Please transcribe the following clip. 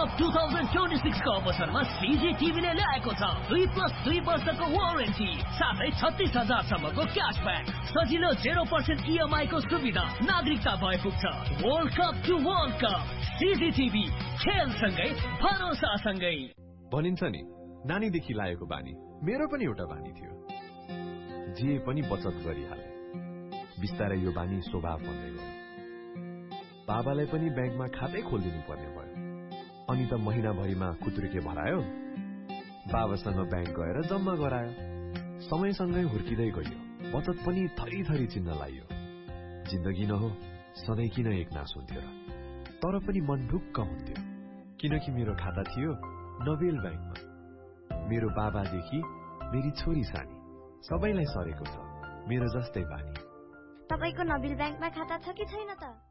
cup 2026 को अवसरमा CGTVले ल्याएको छ 2+2 वर्षको वारेन्टी साथै 36,000 सम्मको क्याशब्याक सजिलो 0% EMI को सुविधा नागरिकता भए पुग्छ world cup to world cup CGTV खेलसँगै भरोसासँगै भनिन्छ नि नानीदेखि लागेको बानी मेरो पनि एउटा बानी थियो जे पनि बचत गरिहाले बिस्तारै यो बानी स्वभाव बन्दै गयो बाबालाई पनि ब्याङ्कमा खातै खोलिदिनु पर्ने भयो अनि त महिनाभरिमा खुत्रुके भरायो बाबासँग ब्याङ्क गएर जम्मा गरायो समयसँगै हुर्किँदै गयो बचत पनि थरी थरी चिन्न लाग्यो जिन्दगी न हो सधैँ किन एक नास हुन्थ्यो र तर पनि मन ढुक्क हुन्थ्यो किनकि मेरो खाता थियो नोबेल ब्याङ्कमा मेरो बाबादेखि मेरी छोरी सानी सबैलाई सरेको छ मेरो जस्तै बानी तपाईको नोबेल ब्याङ्कमा खाता छ कि छैन त